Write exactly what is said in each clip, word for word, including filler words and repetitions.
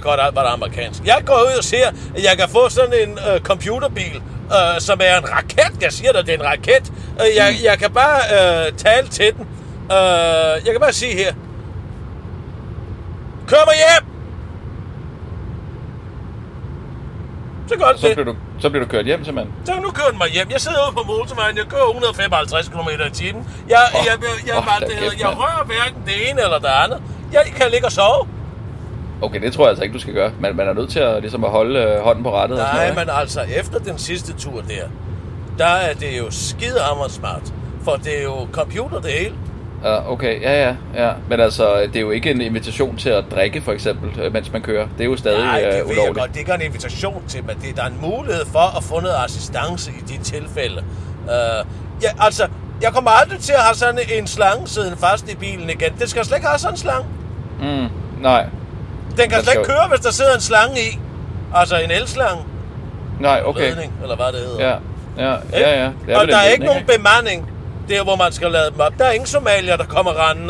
godt alt, hvad der er amerikansk. Jeg går ud og ser, at jeg kan få sådan en øh, computerbil, øh, som er en raket. Jeg siger dig, det er en raket. Øh, jeg, mm. jeg kan bare øh, tale til den. Øh, jeg kan bare sige her. Kør mig hjem! Så gør det så det. Bliver du, så bliver du kørt hjem, simpelthen? Så nu kører den mig hjem. Jeg sidder ude på motorvejen. Jeg kører et hundrede og femoghalvtreds kilometer i timen. Jeg, oh, jeg, jeg, jeg, oh, jeg, jeg, jeg, jeg rører hverken det ene eller det andet. Jeg kan ligge og sove. Okay, det tror jeg altså ikke, du skal gøre. Man, man er nødt til at, ligesom at holde øh, hånden på rattet. Nej, og sådan noget, men altså efter den sidste tur der, der er det jo skidehammer smart. For det er jo computer det hele. Ja, okay, ja, ja, ja. Men altså, det er jo ikke en invitation til at drikke, for eksempel, mens man kører. Det er jo stadig Nej, det uh, ved ulovligt. jeg godt. Det er ikke en invitation til, men det er der er en mulighed for at få noget assistance i de tilfælde. Uh, ja, altså, jeg kommer aldrig til at have sådan en slange siddende fast i bilen igen. Det skal slet ikke have sådan en slange. Mm, nej. Den kan slet ikke køre, hvis der sidder en slange i. Altså en elslange. Nej, okay. Ledning, eller hvad det hedder. Ja, ja, ja, ja. Det er og der er ledning, ikke nogen ikke? bemanding der, hvor man skal lade dem op. Der er ingen somalier, der kommer rendende.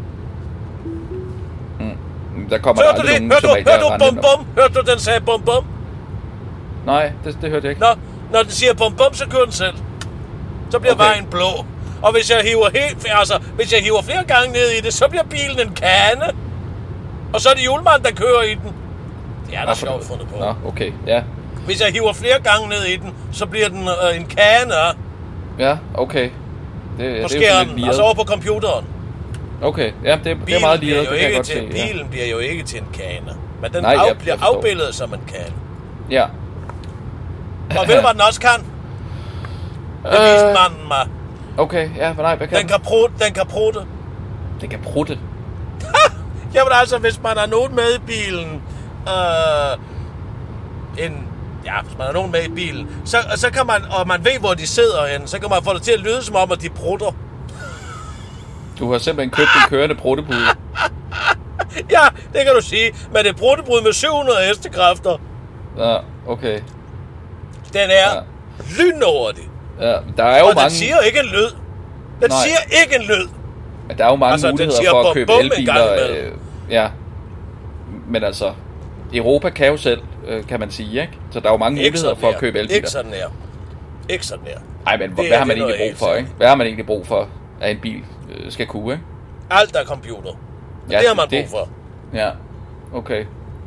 Mm. Der kommer Hørte der du det? nogen Hørte du, hørte du bum bum? Hørte du, den sagde bum bum? Nej, det, det hørte jeg ikke. Nå, når den siger bum bum, så kører den selv. Så bliver okay. vejen blå. Og hvis jeg hiver helt, altså, hvis jeg hiver flere gange ned i det, så bliver bilen en kane. Og så er det julemanden, der kører i den. Det er der sjovt fundet på. Nå, okay, ja. Hvis jeg hiver flere gange ned i den, så bliver den øh, en kane. Ja, okay. Det, på det er jo skærmen, altså over på computeren. Okay, ja, det, det er meget liret, det kan jeg godt til, se. Bilen ja. bliver jo ikke til en kane. Men den Nej, af, jeg, bliver jeg afbildet som en kane. Ja. Og ved du, hvad den også kan? Det øh... viste manden mig. Okay, ja, men nej, hvad kan den? Kan prutte, den kan prutte. Den kan prutte? Jamen altså, hvis man har nogen med i bilen, øh, en, ja, hvis man har nogen med i bilen, så, så kan man, og man ved, hvor de sidder henne, så kan man få det til at lyde som om, at de prutter. Du har simpelthen købt en kørende pruttepude. Ja, det kan du sige, men det er pruttepude med syv hundrede hestekræfter. Ja, okay. Den er ja. lynhurtig. Ja, der er jo og mange... den siger ikke en lyd. Den Nej. siger ikke en lyd. Ja, der er jo mange altså, muligheder for at købe elbiler. Øh, ja. Men altså, Europa kan jo selv, øh, kan man sige, ikke? Så der er jo mange ikke muligheder for at købe elbiler. Ikke sådan her. Ikke sådan her. Nej, men hvad har man egentlig brug for, ikke? Hvad har man egentlig brug for, at en bil øh, skal kunne, ikke? Alt er computer. Ja, det har man det. brug for. Ja, okay.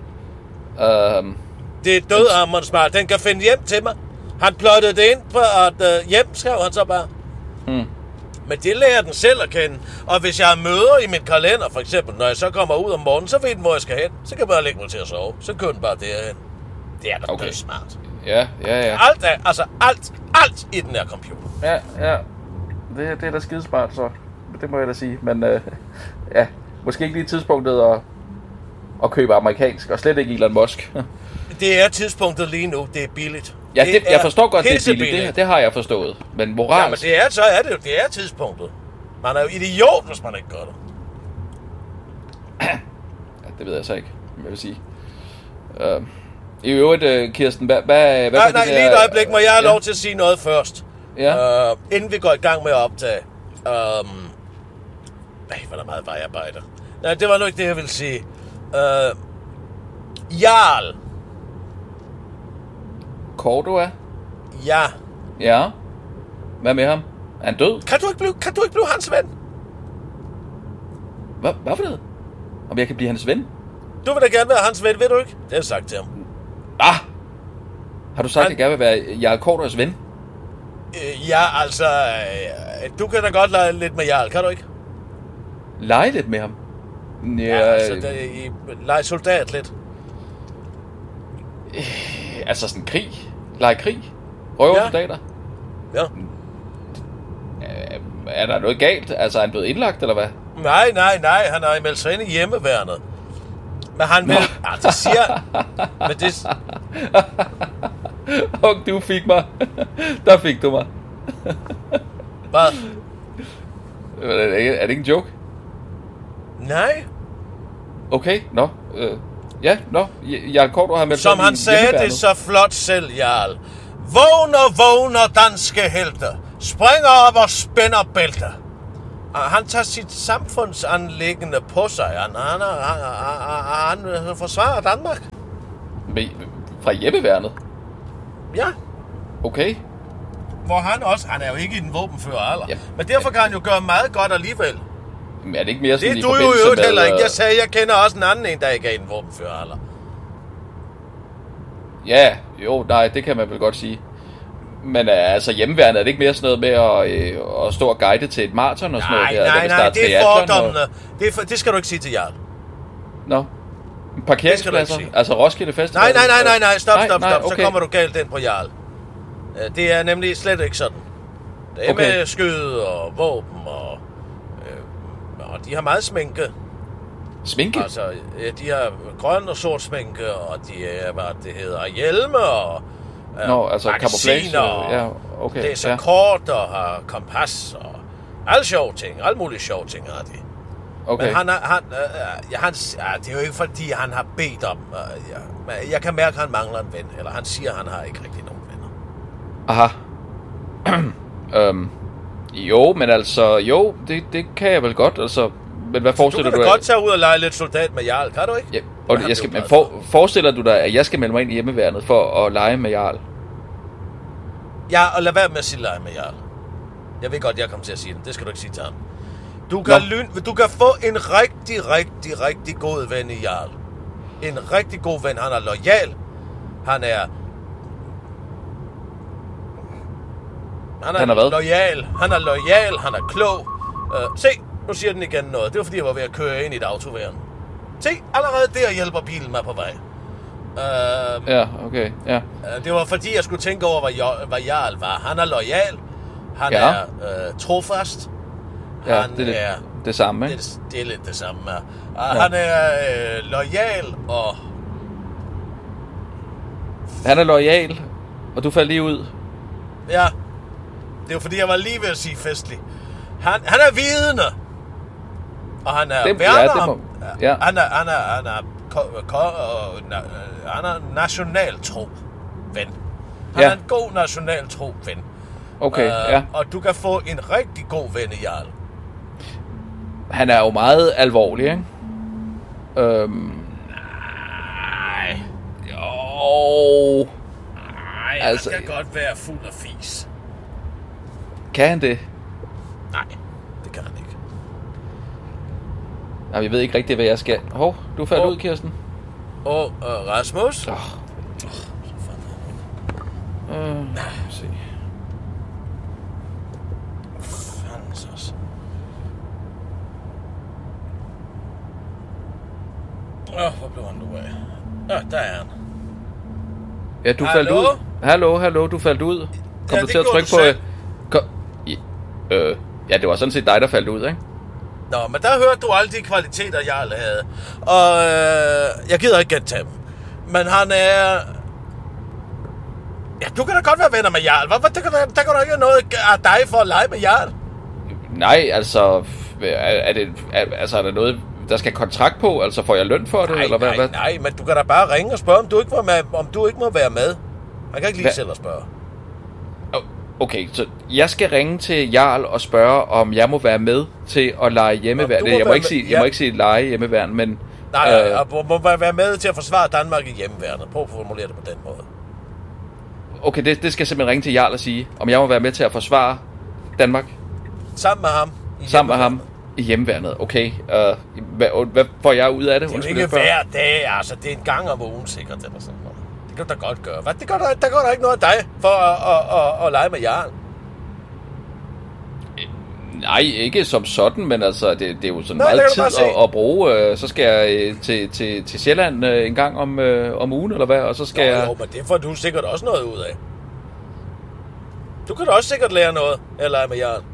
Um, det er dødarmeren smart. Den kan finde hjem til mig. Han plottede det ind på, at uh, hjem skrev han så bare. Mm. Men det lærer den selv at kende. Og hvis jeg har møder i mit kalender, for eksempel, når jeg så kommer ud om morgenen, så ved den, hvor jeg skal hen. Så kan jeg bare lægge mig til at sove. Så kører den bare derhen. Det er da okay. smart. Ja, ja, ja. Alt er, altså alt, alt i den her computer. Ja, ja. Det, det er da skidesmart, så. Det må jeg da sige. Men øh, ja, måske ikke lige tidspunktet at, at købe amerikansk, og slet ikke Elon Musk. Det er tidspunktet lige nu. Det er billigt. Ja, det, jeg forstår godt, det er billigt. Det, det har jeg forstået. Men moralsk... Ja, men det er, så er det jo. Det er tidspunktet. Man er jo idiot, hvis man ikke gør det. Ja, det ved jeg så ikke, hvad jeg vil sige. Uh, I øvrigt, uh, Kirsten, hvad... hvad nej, nej, lige et øjeblik. Må jeg have ja. lov til at sige noget først? Ja. Uh, inden vi går i gang med at optage. Um, nej, hvor der meget vejarbejde. Nej, det var nu ikke det, jeg ville sige. Uh, Jarl. Cordua? Ja. Ja. Hvad med ham? Er han død? Kan du ikke blive, kan du ikke blive hans ven? Hvad, hvad for det? Om jeg kan blive hans ven? Du vil da gerne være hans ven, ved du ikke? Det har jeg sagt til ham. Ah! Har du sagt, han... at jeg gerne vil være Jarl Corduas ven? Øh, ja, altså... Øh, du kan da godt lege lidt med Jarl, kan du ikke? Lege lidt med ham? Ja, ja altså, der, I, lege soldat lidt. Øh, altså sådan krig? Lege krig? Røver ja. soldater? Ja. Øh, er der noget galt? Altså, er han blevet indlagt, eller hvad? Nej, nej, nej. Han har meldt sig ind i hjemmeværnet. Men han vil... Ah, det siger... Men det... Og du fik mig. Der fik du mig. Hvad? Er det, ikke, er det ikke en joke? Nej. Okay, nå. Øh, ja, nå. Jarl Cordua har meldt Som han sagde det så flot selv, Jarl. Vågner, vågner danske helte. Springer op og spænder bælter. Han tager sit samfundsanliggende på sig. Han, han, han, han, han forsvarer Danmark. Fra hjemmeværnet? Ja. Okay. Hvor han også... Han er jo ikke i den våbenføre alder. Ja. Men derfor kan ja. han jo gøre meget godt alligevel. Men er det ikke mere sådan det i forbindelse med... Det er du jo heller ikke. Jeg øh... sagde, jeg kender også en anden en, der ikke er i den våbenføre alder. Ja, jo, nej, det kan man vel godt sige. Men altså hjemmeværnet, er det ikke mere sådan noget med at, øh, at stå og guide til et maraton og sådan nej, noget? Der, nej, nej, nej, det er fordommene. Og... Det, er for, det skal du ikke sige til Jarl. Nå. Parkeringspladser? Altså Roskilde Festival? Nej, nej, nej, nej, nej, stop, nej, stop, nej, stop. okay. Så kommer du galt ind på Jarl. Det er nemlig slet ikke sådan. Det er okay. Med skyde og våben og... Øh, og de har meget sminke. Sminke? Altså, de har grøn og sort sminke, og de er, hvad det hedder, hjelme og... Nå, altså camouflage, ja, okay. Læser ja. kort og har kompas og alle sjove ting, alle mulige sjove ting har de. Okay. Men han, han, øh, ja, han, ja, det er jo ikke fordi han har bedt om, øh, ja, jeg kan mærke at han mangler en ven, eller han siger at han har ikke rigtig nogen venner. Aha. øhm, jo, men altså, jo, det, det kan jeg vel godt, altså, men hvad forestiller du? Du kan da godt tage ud og lege lidt soldat med Jarl, kan du ikke? Ja, og det, jeg skal, men for, forestiller du dig, at jeg skal melde mig ind i hjemmeværnet for at lege med Jarl? Ja, og lad være med at sige lege med Jarl. Jeg ved godt, jeg kommer til at sige det. Det skal du ikke sige til ham. Du kan, lyn, du kan få en rigtig, rigtig, rigtig god ven i Jarl. En rigtig god ven. Han er loyal. Han er... Han er, han er hvad? loyal. Han er loyal. Han er klog. Uh, se, nu siger den igen noget. Det var fordi, jeg var ved at køre ind i et autoværen. Se, allerede der hjælper bilen mig på vej. Uh, ja, okay, ja. Uh, det var fordi, jeg skulle tænke over, hvad, jeg, hvad Jarl var. Han er loyal. Han ja. er uh, trofast. Ja, han det er lidt er, det samme, ikke? Det, det er lidt det samme, ja. Uh, ja. Han er uh, loyal og... Han er loyal, og du faldt lige ud. Ja. Det var fordi, jeg var lige ved at sige festlig. Han, han er vidende. Og han er det, værner. Ja, det må, ja. Han er, han er, han er, ko, ko, na, han er nationaltro ven. Han ja. er en god nationaltro ven. Okay, uh, ja. Og du kan få en rigtig god ven i Jarl. Han er jo meget alvorlig, ikke? Øhm... Nej. Jo. Nej, altså, han kan godt være fuld af fis. Kan han det? Nej, det kan han ikke. Nej, jeg ved ikke rigtigt, hvad jeg skal... Hov, du faldt oh. ud, Kirsten. Og uh, Rasmus? Åh. Oh. Uh, uh, se. Fandens også. Åh, oh, hvor blev han nu af? Ja, der er han. Ja, du hallo? faldt ud. Hallo, hallo, du faldt ud. Kom ja, du til at trykke på... Kom... Øh, ja, det var sådan set dig, der faldt ud, ikke? Nå, men der hørte du alle de kvaliteter, Jarl havde. Og øh, jeg gider ikke gentage dem. Men han er... Ja, du kan da godt være venner med Jarl. Hvor, der, kan der, der kan da ikke noget af dig for at lege med Jarl. Nej, altså... Er, er det... Er, altså, er der noget... Der skal kontrakt på? Altså, får jeg løn for det? Nej, eller hvad, nej, hvad? nej, men du kan da bare ringe og spørge, om du ikke må, med, om du ikke må være med. Man kan ikke lige hvad? Selv at spørge. Okay, så jeg skal ringe til Jarl og spørge, om jeg må være med til at lege hjemmeværn. Jeg må ikke sige, jeg må ikke sige lege hjemmeværn, men... Nej, nej, øh, og må være med til at forsvare Danmark i hjemmeværnet. Prøv at formulere det på den måde. Okay, det, det skal jeg simpelthen ringe til Jarl og sige, om jeg må være med til at forsvare Danmark. Sammen med ham. Sammen med ham i hjemmeværnet, okay. Uh, hvad, hvad får jeg ud af det? Det er jo ikke hver dag, altså. Det er en gang om ugen sikkert, eller sådan noget. Det kan du da godt gøre. Hvad? Det gør der, der går der ikke noget af dig for at, at, at, at lege med Jarl. Nej, ikke som sådan, men altså, det, det er jo sådan Nå, meget tid at, at bruge. Så skal jeg til, til, til Sjælland en gang om, om ugen, eller hvad, og så skal Nå, jeg... Jo, men det får du sikkert også noget ud af. Du kan da også sikkert lære noget, eller lege med Jarl.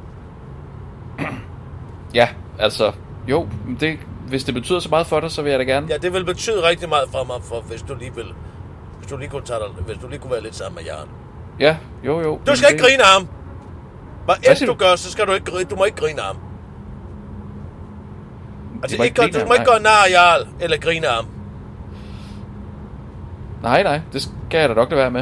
Ja, altså, jo, det, hvis det betyder så meget for dig, så vil jeg da gerne. Ja, det vil betyde rigtig meget for mig, for hvis du lige vil... Hvis du lige kunne, tage dig, hvis du lige kunne være lidt sammen med Jarl. Ja, jo, jo. Du skal ikke det... grine af ham. Hvad end du gør, så skal du ikke, du må ikke grine af ham. Altså, ikke, grine, du må ikke gøre nar af Jarl, eller grine af ham. Nej, nej, det skal jeg da nok lade være med.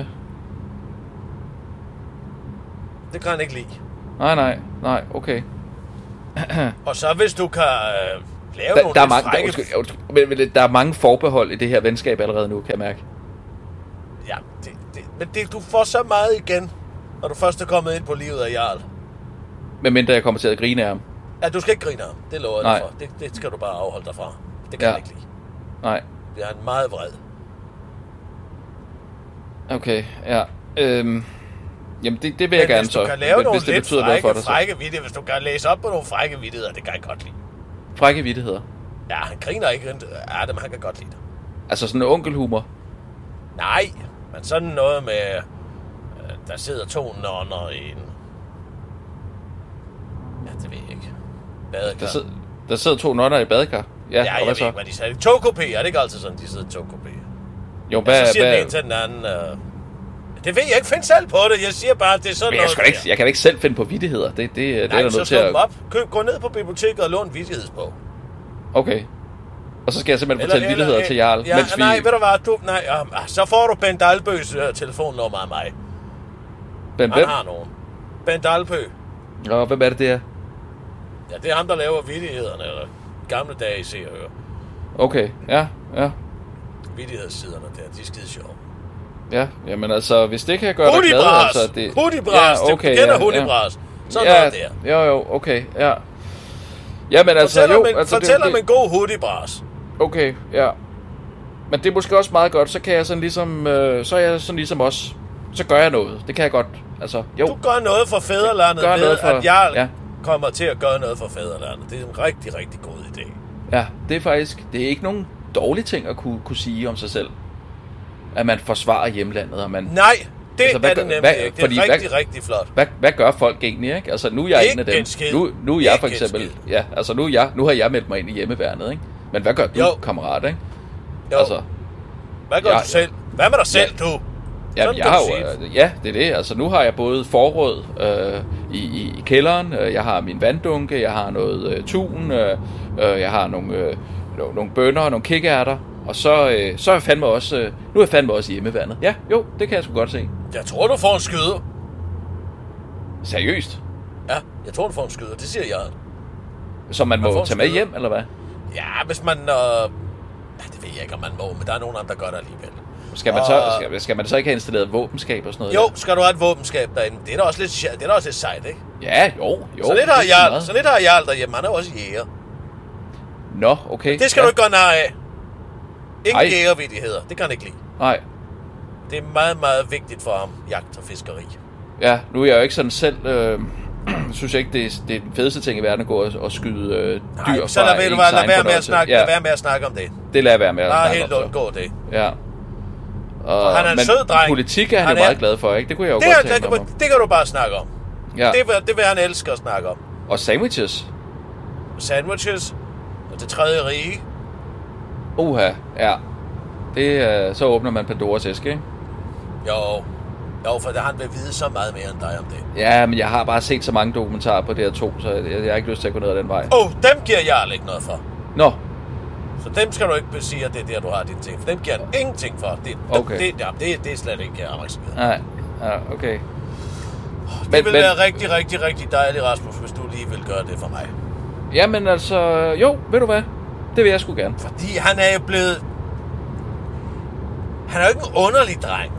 Det kan han ikke lide. Nej, nej, nej, okay. Og så hvis du kan øh, lave der, nogle der er mange, frække... der, undskyld, undskyld, men, men, der er mange forbehold i det her venskab allerede nu, kan jeg mærke. Ja, det, det, men det, du får så meget igen, når du først er kommet ind på livet af Jarl. Men mindre jeg kommer til at grine af ham. Ja, du skal ikke grine af ham. Det lover Nej. jeg dig for. Det, det skal du bare afholde dig fra. Det kan Ja. jeg ikke lide. Nej. Det er en meget vred. Okay, ja. Øhm, jamen, det, det vil Men jeg gerne hvis du så. kan lave hvis nogle det lidt betyder noget frække, for dig, så. frække vittigheder, hvis du kan læse op på nogle frække vittigheder, det kan jeg godt lide. Frække vittigheder. Ja, han griner ikke. Ja, dem han kan godt lide det. Altså sådan en onkelhumor. Nej, men sådan noget med, øh, der sidder to nonner i en... Ja, det ved jeg ikke. Badekar. Der, sidder, der sidder to nonner i badekar. Ja, Ja, og jeg hvad ved så? ikke, hvad de sagde. Togkopé, er det ikke altid sådan, de sidder i togkopé? Jo, Ja, hvad, så siger hvad, den ene til den anden... Øh, det ved jeg ikke. Find selv på det. Jeg siger bare, at det er sådan men jeg, noget... skal ikke, jeg kan da ikke selv finde på vittigheder. Det, det, det er Nej, der så nødt til slå at... dem op. Køb, gå ned på biblioteket og lån en vittighedsbog. Okay. Og så skal jeg simpelthen fortælle vittigheder til Jarl, ja, mens vi... Nej, ved du hvad? Du, nej, uh, så får du Ben Dalbøs uh, telefonnummer af mig. Ben, Han hvem? har nogen. Ben Dalbø. Og hvem er det, det er? Ja, det er ham, der laver vittighederne, eller gamle dage i Se og Hør. Okay, ja, ja. Vittighedssiderne der, de er skide sjove. Ja, jamen altså, hvis det kan gøre dig glad, Hudibras! altså... Det... Hudibras! Ja, okay, Du kender ja, Hudibras. Sådan ja, noget der. Jo, jo, okay, ja. Ja, men altså, Fortæl jo... om en, altså, fortæl det, om det... en god Hudibras. Okay, ja. Men det er måske også meget godt, så kan jeg sådan ligesom... Øh, så er jeg sådan ligesom også... Så gør jeg noget. Det kan jeg godt, altså, jo. Du gør noget for fædrelandet Gør ved, noget for- at jeg ja. kommer til at gøre noget for fædrelandet. Det er en rigtig, rigtig god idé. Ja, det er faktisk... Det er ikke nogen dårlig ting at kunne, kunne sige om sig selv. At man forsvarer hjemlandet, og man... Nej, det Altså, hvad er det gør- nemlig hvad- ikke. Det er fordi rigtig, hvad- rigtig flot. Hvad, hvad gør folk egentlig, ikke? Altså, nu er jeg Ikke en af dem. en skid. Nu, nu er jeg Ikke for en eksempel... skid. Ja, altså, nu, er jeg, nu har jeg meldt mig ind i hjemmeværnet, ikke? Men hvad gør du, Jo. kammerat, ikke? Jo. Altså, Hvad gør Ja, du selv? Hvad med dig selv, du? ja, Sådan jeg kan har du jo, sige. øh, ja, det er det. Altså, nu har jeg både forråd øh, i, i, i kælderen, øh, jeg har min vanddunke, jeg har noget øh, tun, øh, øh, jeg har nogle, øh, no, nogle bønner og nogle kikærter, og så, øh, så er jeg fandme også, øh, nu er jeg fandme også i hjemmeværnet. Ja, jo, det kan jeg sgu godt se. Jeg tror, du får en skyder. Seriøst? Ja, jeg tror, du får en skyder. Det siger jeg. Som man Man får må en tage med skyder. hjem, eller hvad? Ja, hvis man... Øh... Ja, det ved jeg ikke, om man må, men der er nogen andre, der gør det alligevel. Skal man, Og- så, skal, skal man så ikke have installeret våbenskab og sådan noget? Jo, der? skal du have et våbenskab derinde. Det er da også lidt, sj- det er da også lidt sejt, ikke? Ja, jo, jo. så lidt det er har ikke Jarl, meget. så lidt har Jarl derhjemme. Han er jo også jæger. Nå, okay. Det skal ja. du ikke gøre nar af. Ingen Ej. jægervittigheder. Det kan han ikke lide. Nej, Det er meget, meget vigtigt for ham, jagt og fiskeri. ja, nu er jeg jo ikke sådan selv... Øh, synes jeg ikke, det er, det er den fedeste ting i verden at gå og, og skyde øh, dyr Nej, så fra lad, ved du ens hvad, lad egen være med at fornøjelse. snakke, Ja, lad være med at snakke om det. det lader jeg være med at Bare snakke helt om. så. undgå det. Ja. Og, han er en men sød dreng. politik er han, Han jo er- meget glad for, ikke? Det kunne jeg jo Det, godt er, tænke det, mig om. det kan du bare snakke om. Ja. Det, vil, det vil han elske at snakke om. Og sandwiches. Sandwiches. Og det tredje rige. Uha, ja. Det, øh, så åbner man Pandoras æske, ikke? Jo. Jo, for han vil vide så meget mere end dig om det. Ja, men jeg har bare set så mange dokumentarer på det her to, så jeg, jeg har ikke lyst til at gå ned ad den vej. Åh, oh, dem giver Jarl ikke noget for. Nå, Så dem skal du ikke sige, at det er der, du har dine ting. For dem giver han ingenting for. Det, Okay. det, ja, det, det er slet ikke Amagerskid. nej, ja, okay. Det Men- vil men- være rigtig, rigtig, rigtig dejligt, Rasmus, hvis du lige vil gøre det for mig. Jamen altså, jo, ved du hvad? Det vil jeg sgu gerne. Fordi han er jo blevet... Han er jo ikke en underlig dreng.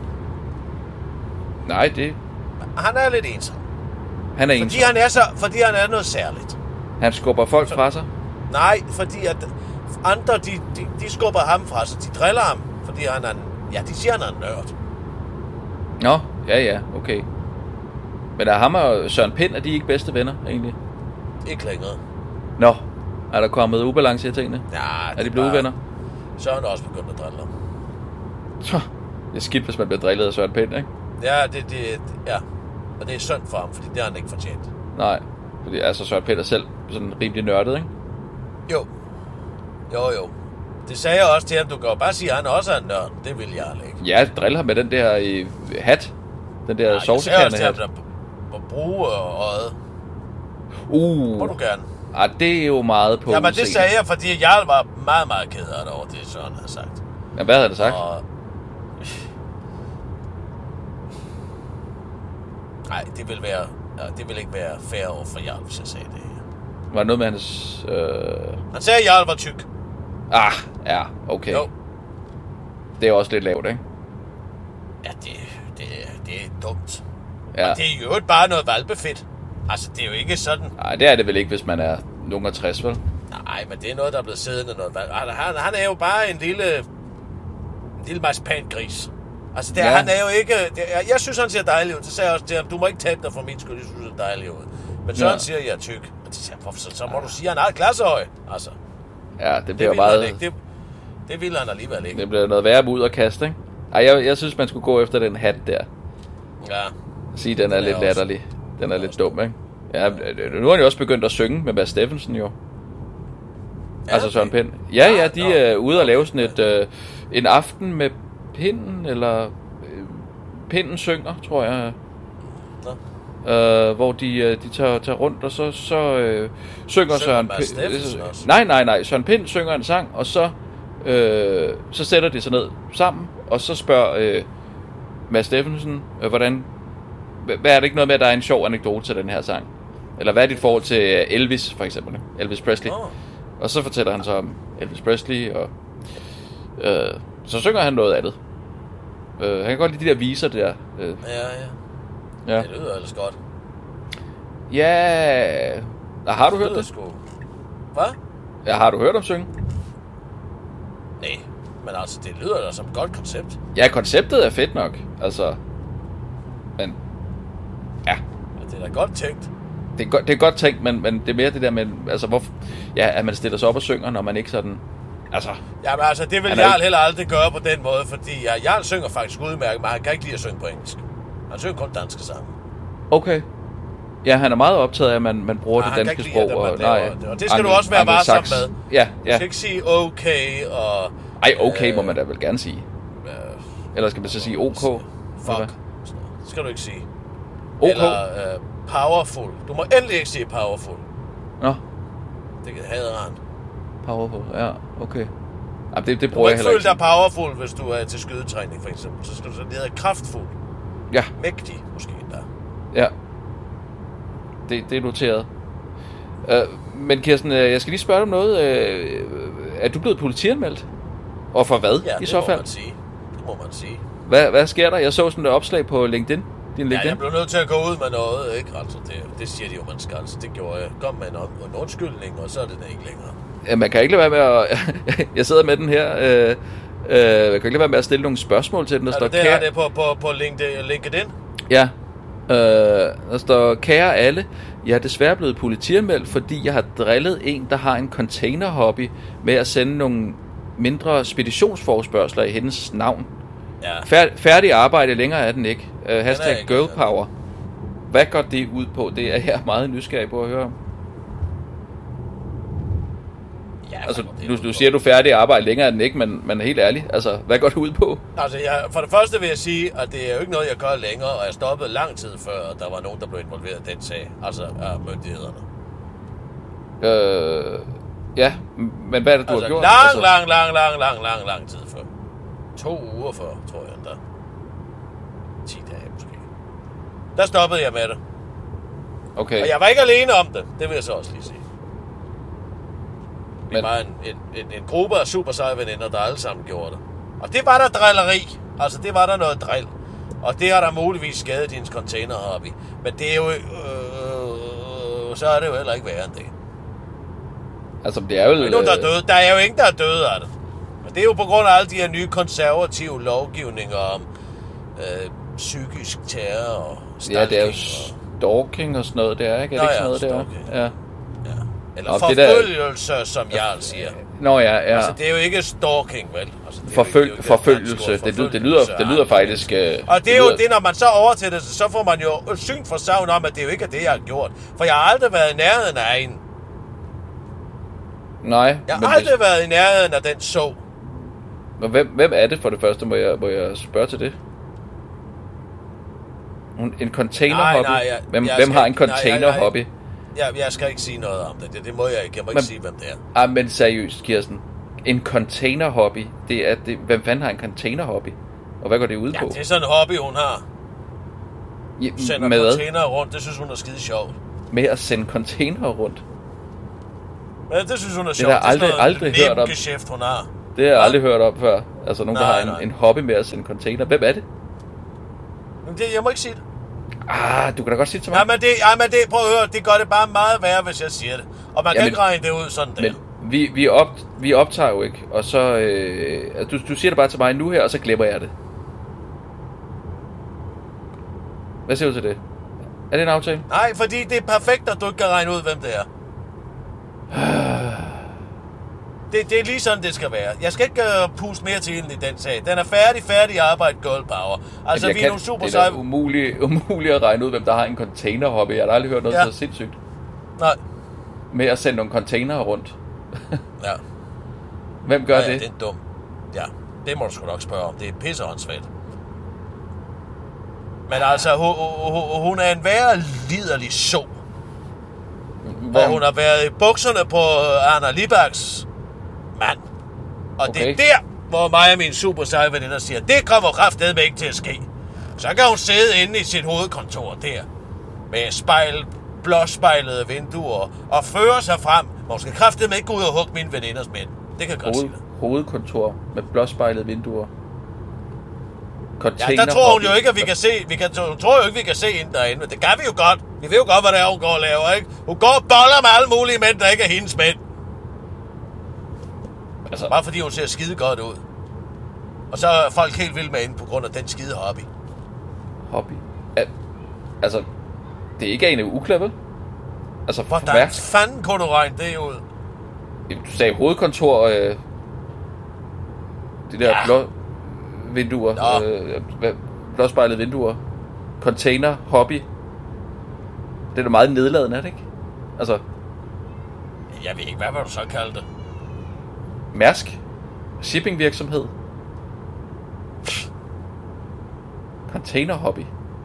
Nej, det... Han er lidt ensom. Han er en, Fordi han er, så, fordi han er noget særligt. han skubber folk fra sig. Nej, fordi at andre, de, de, de skubber ham fra sig. De driller ham, fordi han er en... Ja, de siger, han er en nørd. Nå, ja, ja, okay. Men er ham og Søren Pind, er de ikke bedste venner, egentlig? Ikke længere. Nå, er der kommet ubalance i tingene? Ja, Er de blevet uvenner? Så er han også begyndt at drille ham. Så, det er skidt, hvis man bliver drillet af Søren Pind, ikke? Ja, det, det, ja. Og det er synd for ham, fordi det har han ikke fortjent. Nej, fordi altså Søren Pind er selv sådan rimelig nørdet, ikke? Jo. Jo, jo. Det sagde jeg også til ham. Du kan jo bare sige, at han også er en nørd. Det vil jeg ikke. Ja, drille ham med den der i hat. Den der Nej, jeg sagde også til ham, sovsekerne-hat. at at bruge øjet. Uh, Må du gerne. ah, det er jo meget på Jamen, det udseende. sagde jeg, fordi Jarl var meget, meget ked af det over det, Søren havde sagt. Ja, hvad havde han sagt? Og... Nej, det vil være... Ja, det vil ikke være fair over for Jarl, hvis jeg sagde det her. Var det noget med hans... Øh... Han sagde, at Jarl var tyk. Ah, ja, okay. Jo. Det er også lidt lavt, ikke? Ja, det, det, det er dumt. Ja. Og det er jo ikke bare noget valpefedt. Altså, det er jo ikke sådan... Nej, det er det vel ikke, hvis man er nogen af tres, vel? Nej, men det er noget, der er blevet siddende noget valp. Han, han er jo bare en lille... En lille marsipangris. Altså, det er, ja. Han er jo ikke... Det er, jeg synes, han ser dejlig ud. Så sagde jeg også til ham, du må ikke tabe dig for min skyld, jeg synes, han er dejlig ud. Men så ja. Han siger, at jeg er tyk. Og så siger jeg, så, så må du sige, at han er et klassehøj. Altså. Ja, det bliver det meget... Det, det ville han alligevel ikke. Det bliver noget værre ud at kaste, ikke? Ej, jeg, jeg synes, man skulle gå efter den hat der. Ja. Sige, den er, den er lidt også, latterlig. Den er, er lidt dum, ikke? Ja, nu har han jo også begyndt at synge med Mads Steffensen, jo. Ja, altså Søren Pind. Ja, ja, de er ude og lave sådan et... Øh, en aften med Pinden, eller... Øh, Pinden synger, tror jeg. Øh, hvor de, øh, de tager, tager rundt, og så, så øh, synger Søren Pind... Nej, nej, nej. Søren Pind synger en sang, og så... Øh, så sætter de sig ned sammen, og så spørger øh, Mads Steffensen, øh, hvordan... Hvad er det ikke noget med, at der er en sjov anekdote til den her sang? Eller hvad er dit forhold til Elvis, for eksempel? Elvis Presley. Oh. Og så fortæller han så om Elvis Presley, og øh, så synger han noget af det. Øh, han kan godt lide de der viser der. Øh. Ja, ja. Ja. Det lyder ellers godt. Ja... Nå, har du det hørt det? Sgu. Hvad? Ja, har du hørt om synge? Nej, men altså, det lyder da som et godt koncept. Ja, konceptet er fedt nok. Altså... Men... Ja. Det er da godt tænkt. Det er, go- det er godt tænkt, men, men det er mere det der med, altså hvorfor, ja, at man stiller sig op og synger, når man ikke sådan, altså... Jamen altså, det vil Jarl heller aldrig gøre på den måde, fordi ja, Jarl synger faktisk udmærket, men han kan ikke lide at synge på engelsk. Han synger kun danske sange. Okay. Ja, han er meget optaget af, at man, man bruger ja, det danske sprog. Det, og, nej, og det skal du også være varsom med. Ja, ja. Du skal ikke sige okay og... Ej, okay øh, må man da vel gerne sige. Øh, Eller skal man så sige ok? Fuck. Det skal du ikke sige. Ok? Eller øh, powerful. Du må endelig ikke sige powerful. Nå. Det hader han. Powerful, ja, okay. Jamen, det, det bruger jeg heller ikke. Du må ikke føle dig powerful, hvis du er til skydetræning, for eksempel. Så skal du så lede kraftfuld. Ja. Mægtig, måske endda. Ja. Det, det er noteret. Uh, men Kirsten, jeg skal lige spørge dig om noget. Uh, er du blevet politianmeldt? Og for hvad, ja, i så fald? Ja, det må man sige. Det må man sige. Hvad, hvad sker der? Jeg så sådan et opslag på LinkedIn. Din LinkedIn? Ja, jeg blev nødt til at gå ud med noget, ikke? Altså, det, det siger de jo, man skal. Altså, det gjorde jeg. Kom med en, en undskyldning, og så er det da ikke længere. Ja, man kan ikke lade være med at... jeg sidder med den her... Øh, øh, jeg kan ikke lade være med at stille nogle spørgsmål til den, der er står... Det, kære... er det på, på, på LinkedIn? Ja. Øh, der står, kære alle, jeg er desværre blevet politianmeldt, fordi jeg har drillet en, der har en containerhobby med at sende nogle mindre speditionsforespørgsler i hendes navn. Ja. Fær- færdig arbejde, længere er den ikke. Uh, hashtag ikke, girl power. Hvad går det ud på? Det er jeg meget nysgerrig på at høre om. Ja, altså, du, du siger, du er færdig arbejde, længere er den ikke, men, men helt ærligt, altså, hvad går det ud på? Altså, jeg, for det første vil jeg sige, at det er jo ikke noget, jeg gør længere, og jeg stoppede lang tid før, at der var nogen, der blev involveret i den sag, altså af myndighederne. Øh, ja, men hvad er det, du altså, har gjort? Lang, altså, lang, lang, lang, lang, lang, lang tid før. To uger før, tror jeg endda. ti dage måske. Der stoppede jeg med det. Okay. Og jeg var ikke alene om det, det vil jeg så også lige sige. Vi Men... var en, en, en, en gruppe af super seje veninder, der alle sammen gjorde det. Og det var der drilleri. Altså, det var der noget drill. Og det har der muligvis skadet hendes containerhobby. Men det er jo... Øh, så er det jo heller ikke værre end det. Altså, det er jo... Der er, nogen, der, er døde. Der er jo ingen, der er døde af det. Men det er jo på grund af alle de her nye konservative lovgivninger om øh, psykisk terror og stalking. Ja, det er jo stalking og sådan noget, det er ikke? Er det Nå, ikke sådan noget, stalking. der? Ja. Ja. Eller og forfølgelse, der... som Jarl siger. Nå ja, ja. Altså, det er jo ikke stalking, vel? Altså, det Forføl- jo ikke, forfølgelse, det, det, det, lyder, det lyder faktisk... Øh, og det er det jo det, når man så overtager det, så får man jo syn for savn om, at det jo ikke er det, jeg har gjort. For jeg har aldrig været i nærheden af en. Nej. Jeg har aldrig det... været i nærheden af den så. Men hvem, hvem er det for det første, må jeg, må jeg spørge til det? En containerhobby? Nej, nej, jeg, hvem jeg hvem har en ikke, containerhobby? Nej, jeg, jeg, jeg skal ikke sige noget om det. Det, det må jeg ikke. Jeg må men, ikke sige, hvem det er. Ah, men seriøst, Kirsten. En containerhobby, det er det. Hvem fanden har en containerhobby? Og hvad går det ud ja, på? Det er sådan en hobby, hun har. Ja, sender med container rundt. Det synes hun er skide sjovt. Med at sende container rundt? Men det synes hun er Det sjovt. har jeg aldrig, aldrig hørt om. Geschæft, hun har. Det har jeg aldrig hørt om før. Altså nogen, Nej, der har nej. en, en hobby med at sende container. Hvem er det? Men det, jeg må ikke sige det. Ah, du kan da godt sige det til mig. Ja, men det, ja, men det, prøv at høre, det gør det bare meget værre, hvis jeg siger det. Og man kan Jamen, ikke regne det ud sådan der. Men vi, vi, op, vi optager jo ikke, og så... Øh, du, du siger det bare til mig nu her, og så glemmer jeg det. Hvad siger du til det? Er det en aftale? Nej, fordi det er perfekt, at du ikke kan regne ud, hvem det er. Det, det er lige sådan, det skal være. Jeg skal ikke uh, puste mere til ilden i den sag. Den er færdig, færdig arbejde, girl power. Altså, jeg vi kan, er nogle super det seje... er umuligt, umuligt at regne ud, hvem der har en containerhobby. Jeg har aldrig hørt noget Ja. så sindssygt. Nej. Med at sende nogle containere rundt. Ja. Hvem gør ja, ja, det? det er dumt. Ja, det må du sgu nok spørge om. Det er pisseåndssvagt. Men altså, hun, hun, hun er en værre liderlig så. Hvem? Og hun har været i bukserne på Anna Libaks mand. Og okay. Det er Okay. der, hvor mig og min super seje veninder siger, det kommer kraftedeme ikke til at ske. Så kan hun sidde inde i sit hovedkontor der, med spejl, blåspejlede vinduer, og føre sig frem. Men hun skal kraftedeme ikke gå ud og hugge mine veninders mænd. Det kan jeg godt sige Hoved, dig. hovedkontor med blåspejlede vinduer. Ja, der tror hun jo ikke, at vi kan se, vi kan, hun tror jo ikke, vi kan se ind derinde, men det kan vi jo godt. Vi ved jo godt, hvad det er, hun går og laver, ikke? Hun går og boller med alle mulige mænd, der ikke er hendes mænd. Altså, Bare fordi hun ser skide godt ud. Og så er folk helt vilde med hende på grund af den skide hobby. hobby. Al, altså, det er ikke Ane Uggla, vel? Altså, Hvordan hvad? fanden kunne du regne det ud? Du sagde hovedkontor, øh, de der Ja. blå vinduer, øh, hvad- blåspejlede vinduer, container, hobby. Det er da meget nedladende, er det ikke? Altså, Jeg ved ikke, hvad vil du så kalde det? Mærsk, shippingvirksomhed, container hobby.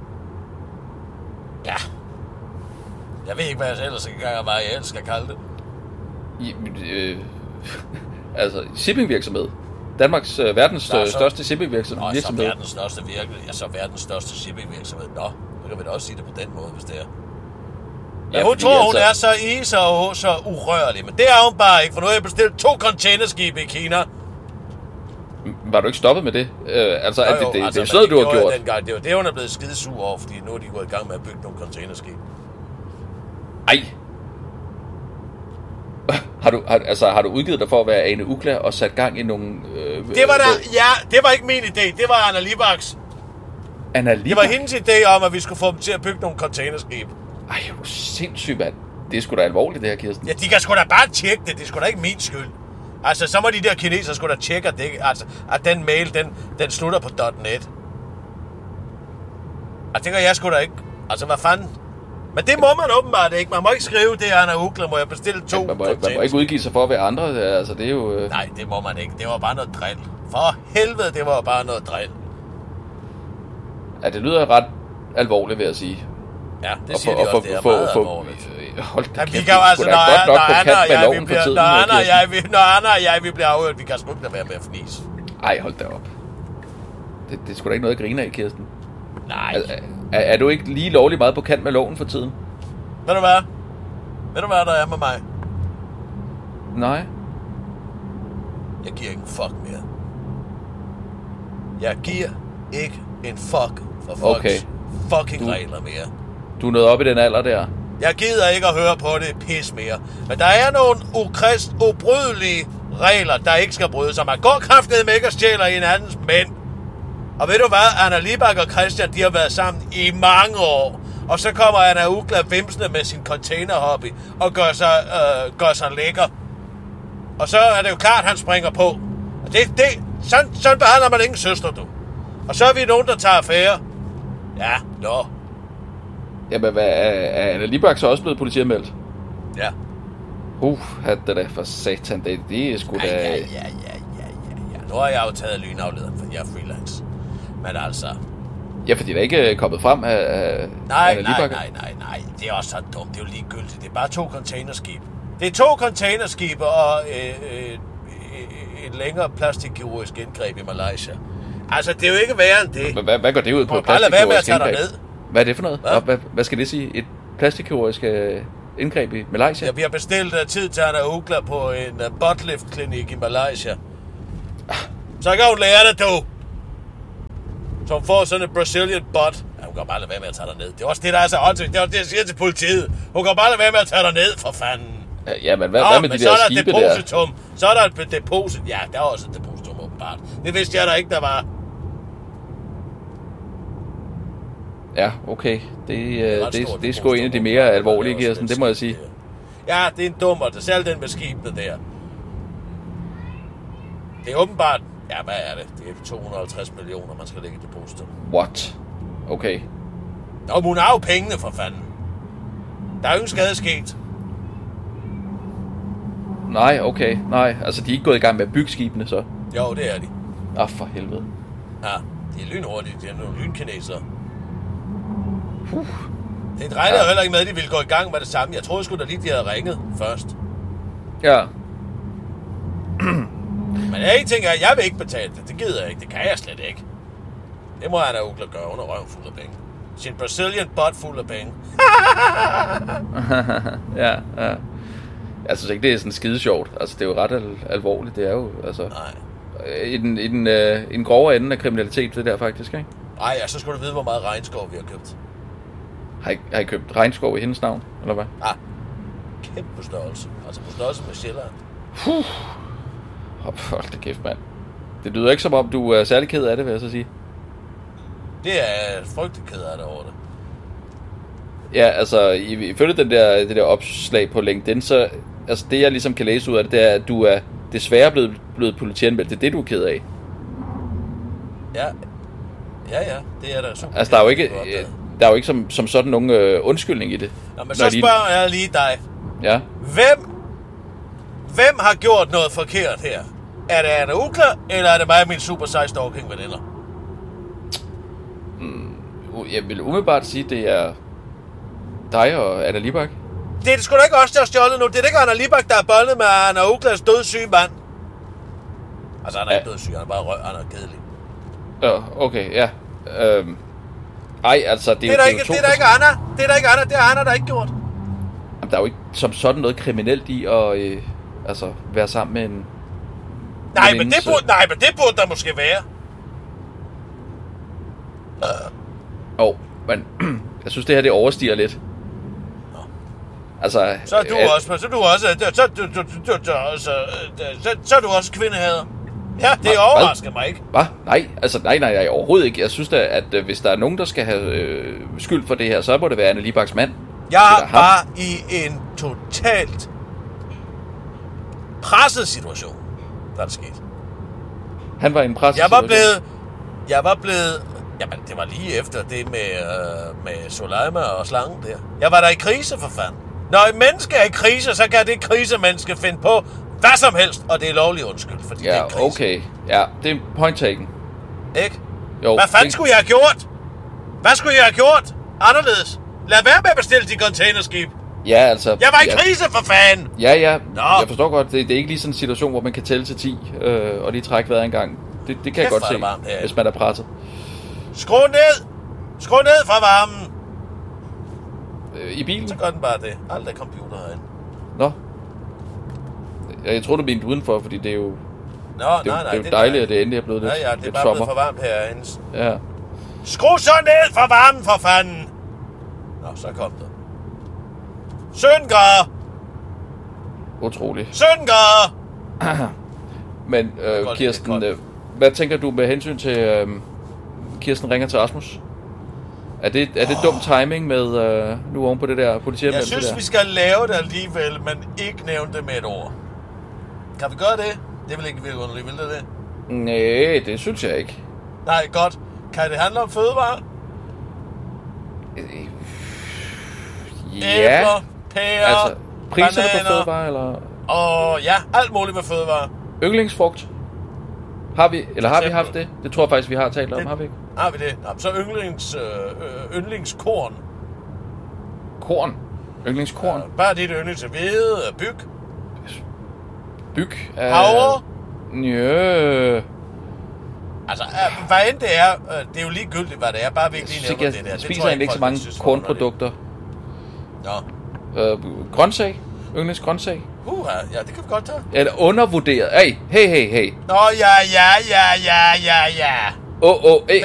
Ja. Jeg ved ikke, hvad jeg ellers skal, hvad jeg ellers skal kalde det. I, øh, altså, shippingvirksomhed. Danmarks øh, verdens Nå, øh, så- største shippingvirksomhed. Nå, så verdens største virkelig. Ja, så verdens største shippingvirksomhed. Nå, så kan vi da også sige det på den måde, hvis det er. Ja, hun fordi tror, hun altså- er så is og så urørlig, men det er hun bare ikke, for nu har jeg bestilt to containerskibe i Kina. Var du ikke stoppet med det? Øh, altså, Jo, at jo, det, det, altså, det er men sådan, du har gjorde gjort. jeg dengang. Det var det, hun er blevet skidesur over, fordi nu er de gået i gang med at bygge nogle containerskibe. Ej. Har du, har, altså, har du udgivet dig for at være Ane Uggla og sat gang i nogle... Øh, Det var der, ja, det var ikke min idé, det var Anna Libaks. Anna Det var hendes idé om, at vi skulle få dem til at bygge nogle containerskibe. Ej, hvor sindssygt, mand. Det er sgu da alvorligt, det her, Kirsten. Ja, de kan sgu da bare tjekke det, det er sgu da ikke min skyld. Altså, så må de der kinesere sgu da tjekke, at, det, altså, at den mail, den, den slutter på .net. Altså, det gør jeg sgu da ikke. Altså, hvad fanden? Men det må man åbenbart ikke. Man må ikke skrive, det er Anna Uggla, må jeg bestille to man, må, man må ikke udgive sig for at være andre. Altså, det er jo... Øh... Nej, det må man ikke. Det var bare noget drill. For helvede, det var bare noget drill. Ja, det lyder ret alvorligt, vil jeg sige. Ja, det Og siger for- de og også, for- det er for- meget for- alvorligt. Hold da Ja, vi kæft, kan jo du er altså, sgu når, da godt når, nok på Anna kant og med jeg, loven vi for bliver, tiden, når, øh, Anna og Kirsten. jeg, vi, når Anna og jeg, vi bliver afhørt, vi kan sgu ikke lade være med at fnise. Ej, hold da op. Det, det er sgu da ikke noget at grine af, Kirsten. Nej. Er, er, er du ikke lige lovlig meget på kant med loven for tiden? Ved du hvad? Ved du hvad, der er med mig? Nej. Jeg giver ikke en fuck mere. Jeg giver ikke en fuck for folks Okay. fucking Du- regler mere. Du er nået op i den alder der. Jeg gider ikke at høre på det pis mere. Men der er nogle ukrist, ubrydelige regler, der ikke skal bryde sig. Man går kraftedeme ikke og stjæler hinandens mænd. Og ved du hvad? Anna Libak og Christian, de har været sammen i mange år. Og så kommer Anna Uggla vimsende med sin containerhobby og gør sig, øh, gør sig lækker. Og så er det jo klart, at han springer på. Og det, det, sådan, sådan behandler man ingen søster, du. Og så er vi nogen, der tager affære. Ja, nå. Jamen, hvad, er, er Anna Libak så også blevet politianmeldt? Ja. Uh, hat det da for satan. Det, det er sgu Ja, da... ja, ja, ja, ja, ja, ja. Nu har jeg jo taget lynaflederen, for jeg er freelance. Men altså... Ja, fordi der ikke er kommet frem af, af Nej, Anna nej, Libak. nej, nej, nej. Det er også så dumt. Det er jo ligegyldigt. Det er bare to containerskibe. Det er to containerskibe og øh, øh, øh, et længere plastikkirurgisk indgreb i Malaysia. Altså, det er jo ikke værre end det. Hvad, hvad, hvad går det ud på? Må bare lade være med at Plastikkirurgisk tage dig indgreb? ned. Hvad er det for noget? Hvad? Hvad, hvad, hvad skal det sige? Et plastikkirurgisk... Øh... indgreb i Malaysia? Ja, vi har bestilt uh, tid til Anna Ugla på en uh, buttlift-klinik i Malaysia. Så kan hun lære det, du. Så hun får sådan en Brazilian butt. Ja, hun kan bare lade være med at tage dig ned. Det er også det, der er så åndssvagt. Det er også det, jeg siger til politiet. Hun kan bare lade være med at tage dig ned, for fanden. Ja, men hvad, Nå, hvad med men de der der er skibe depositum. der? Så er der et deposit. Ja, der er også et depositum, åbenbart. Det vidste jeg da ikke, der var. Ja, okay. Det, er det, det, det er sgu en af de mere alvorlige, Kirsten. Det må jeg sige. Ja, det er en dummer. Det er selv den med skibene der. Det er åbenbart. Ja, hvad er det? Det er to hundrede og halvtreds millioner, man skal lægge i depositum. What? Okay. Nå, hun har jo pengene, for fanden. Der er jo ingen skade sket. Nej, okay. Nej, altså de er ikke gået i gang med at bygge skibene, så? Jo, det er de. Ah, for helvede. Ja, de er lynhurtige. De er nogle lynkinesere. Uh. Det regner ja. heller ikke med, at de ville gå i gang med det samme. Jeg troede sgu da lige, de havde ringet først. Ja. Men en ting er, at jeg vil ikke betale det. Det gider jeg ikke. Det kan jeg slet ikke. Det må Anna Ugla gøre. Hun er røven fuld af penge. Sin Brazilian butt fuld af penge. ja, ja. Jeg synes ikke, det er sådan skide sjovt. Altså, det er jo ret al- alvorligt. Det er jo, altså... Nej. I den, i den, øh, i den grove ende af kriminalitet, det der faktisk, ikke? Nej, ja, så skulle du vide, hvor meget regnskov vi har købt. Har I, har I købt regnskov i hendes navn, eller hvad? Ja. Kæmpe størrelse. Altså på størrelse med Sjælland. Puh. Hold da kæft, mand. Det lyder ikke som om, du er særlig ked af det, vil jeg så sige. Det er frygtelig ked af det over det. Ja, altså, ifølge den der, det der opslag på LinkedIn, så altså, det jeg ligesom kan læse ud af det, det er, at du er desværre blevet, blevet politianmeldt. Det er det, du er ked af. Ja, ja, ja. Det er der super. Altså, der er jo ikke, der er jo ikke som, som sådan nogen øh, undskyldning i det. Nå, men så spørger lige... jeg lige dig. Ja. Hvem, hvem har gjort noget forkert her? Er det Anna Ugla, eller er det mig og min super seje stalking-veninder? Mm, jeg vil umiddelbart sige, det er dig og Anna Libak. Det er det sgu da ikke os, der har stjålet nu. Det er ikke Anna Libak, der er boldet med Anna Uglas dødssyge mand. Altså, han er ja. ikke dødssyg, han er bare røg, han er kedelig. Ja, okay, ja. Øhm. Ej, altså, det, det er der ikke, det er der ikke Anna. Det er der ikke Anna. Det har Anna der ikke gjort. Jamen, der er jo ikke som sådan noget kriminelt i at øh, altså, være sammen med en... Nej, men det burde, nej, men det burde der måske være. Åh, oh, men jeg synes, det her det overstiger lidt. Nå. Altså... Så er du øh, også... Så er du også... Så, du, du, du, du, så, så, så er du også kvindehader. Ja, det hva, overrasker hva? mig ikke. Hvad? Nej, altså nej, nej, nej, overhovedet ikke. Jeg synes da, at øh, hvis der er nogen, der skal have øh, skyld for det her, så må det være Anna Libaks mand. Jeg var i en totalt presset situation, der er sket. Han var i en presset jeg var situation? Blevet, jeg var blevet... Jamen, det var lige efter det med, øh, med Soleima og slangen der. Jeg var der i krise, for fanden. Når et menneske er i krise, så kan det krisemenneske finde på hvad som helst, og det er lovligt undskyld, fordi ja, det er en krise. Okay. Ja, det er point taken. Ikke? Jo, hvad fanden det... skulle jeg have gjort? Hvad skulle jeg have gjort? Anderledes. Lad være med at bestille de containerskib. Ja, altså... Jeg var i ja. krise, for fanden! Ja, ja. Nå. Jeg forstår godt. Det, det er ikke lige sådan en situation, hvor man kan tælle til ti, øh, og lige trække vejret en gang. Det, det kan Kæft, jeg godt se, varmt, hvis man er presset. Skru ned! Skru ned fra varmen! Øh, I bilen? Så gør den bare det. Aldrig computer herinde. Nå. Jeg, jeg tror, du mente udenfor, fordi det er jo... Nå, det nej, er, nej. det er jo dejligt, at det endelig er blevet lidt sommer. Ja, ja, det er bare sommer. blevet for varmt herinde. Ja. Skru så ned fra varmen, for fanden! Nå, så kom det. sytten grader! Utroligt. sytten grader! Men, øh, Kirsten, øh, hvad tænker du med hensyn til... Øh, Kirsten ringer til Rasmus? Er det, er det oh. dum timing med øh, nu oven på det der politianmeldelse? Jeg synes, der? vi skal lave det alligevel, men ikke nævne det med et ord. Kan vi gøre det? Det vil ikke virke underligt, vil det det? Nej, det synes jeg ikke. Nej, godt. Kan det handle om fødevarer? Øh, ja. Æbler, pærer, altså, priserne bananer, på fødevarer, eller? Og ja, alt muligt med fødevarer. Yndlingsfrugt? Har vi, eller har vi haft det? Det tror jeg faktisk, vi har talt om, det, har vi ikke? Har vi det? Nå, så yndlings, øh, yndlingskorn. Korn? Yndlingskorn? Ja, bare dit yndlings hvede, byg. Byg? Havre? Njø. Altså, hvad end det er, det er jo ligegyldigt, hvad det er. Bare vi ikke lige nævner det der. Jeg spiser egentlig ikke så mange kornprodukter. Nå. Øh, grøntsag. Yndlingsgrøntsag. Uh, ja, det kan vi godt tage. Eller undervurderet. Hey, hey, hey, hey. Nå, ja, ja, ja, ja, ja, ja. Åh, oh, åh, oh,